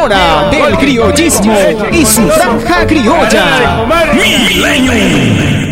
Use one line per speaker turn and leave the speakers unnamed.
hora del criollismo y su franja criolla.
Milenio.